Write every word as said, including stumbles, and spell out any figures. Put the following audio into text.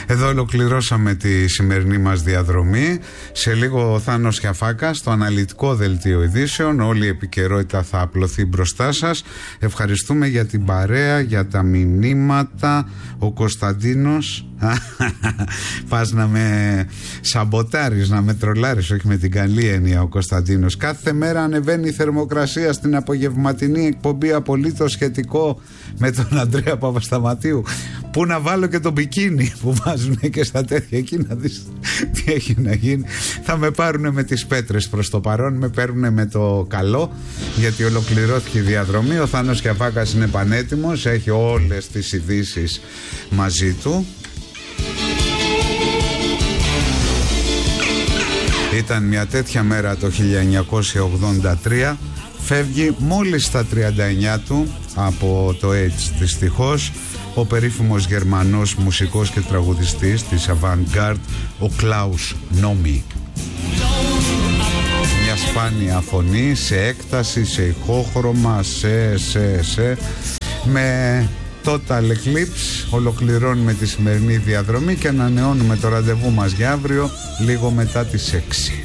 Εδώ ολοκληρώσαμε τη σημερινή μας διαδρομή. Σε λίγο ο Θάνος Χιαφάκας στο αναλυτικό δελτίο ειδήσεων. Όλη η επικαιρότητα θα απλωθεί μπροστά σας. Ευχαριστούμε για την παρέα, για τα μηνύματα. Ο Κωνσταντίνος πας να με σαμποτάρεις, να με τρολάρεις, όχι με την καλή έννοια. Ο Κωνσταντίνος: κάθε μέρα ανεβαίνει η θερμοκρασία στην απογευματινή εκπομπή, απολύτως σχετικό με τον Ανδρέα Παπασταματίου. Πού να βάλω και το μπικίνι που βάζουν και στα τέτοια εκεί, να δεις τι έχει να γίνει. Θα με πάρουν με τις πέτρες προς το παρόν, με παίρνουν με το καλό, γιατί ολοκληρώθηκε η διαδρομή. Ο Θάνος Χιαφάκας είναι πανέτοιμος, έχει όλες τις ειδήσεις μαζί του. Ήταν μια τέτοια μέρα το χίλια εννιακόσια ογδόντα τρία. Φεύγει μόλις στα τριάντα εννιά του από το AIDS δυστυχώς ο περίφημος Γερμανός μουσικός και τραγουδιστής της Avant-Garde, ο Κλάους Νόμι. Μια σπάνια φωνή σε έκταση, σε ηχόχρωμα, σε, σε, σε με Total Eclipse ολοκληρώνουμε τη σημερινή διαδρομή και ανανεώνουμε το ραντεβού μας για αύριο λίγο μετά τις έξι.